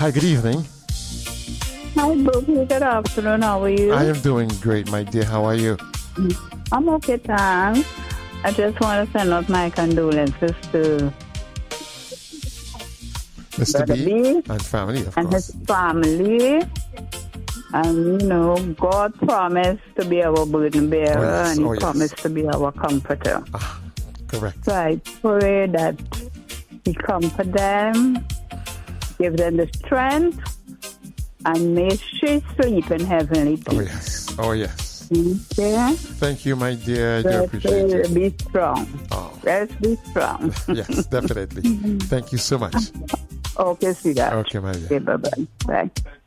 Hi, good evening. Hi, Boogie. Good afternoon. How are you? I am doing great, my dear. How are you? I'm okay, thanks. I just want to send out my condolences to Mr. Brother B and family, of and course. his family. And, God promised to be our burden bearer, and He promised to be our comforter. Correct. So I pray that He comfort them, give them the strength, and may she sleep in heavenly peace. Oh, yes. Okay? Thank you, my dear. I do appreciate it. Be strong. Oh. Let's be strong. Yes, definitely. Thank you so much. Okay, sweetheart. Okay, my dear. Okay, bye-bye. Bye.